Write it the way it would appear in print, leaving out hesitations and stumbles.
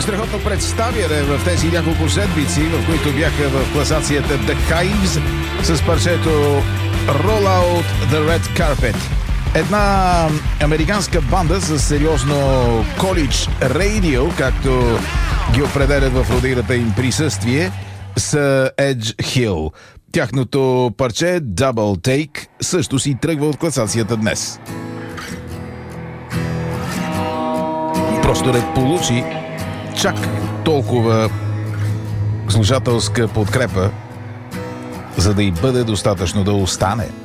страхотно представяне в тези няколко седмици, в които бяха в класацията The Hives с парчето Roll Out the Red Carpet. Една американска банда с сериозно колидж радио, както ги определят в родината им присъствие, с Edge Hill. Тяхното парче Double Take също си тръгва от класацията днес. Просто не получи чак толкова слушателска подкрепа, за да й бъде достатъчно да остане.